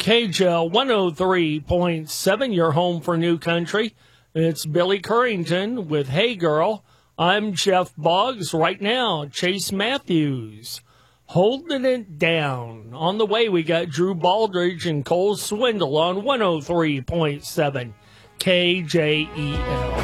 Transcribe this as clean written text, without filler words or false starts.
KJL 103.7, your home for New Country. It's Billy Currington with Hey Girl. I'm Jeff Boggs. Right now, Chase Matthews holding it down. On the way, we got Drew Baldridge and Cole Swindle on 103.7 KJEL.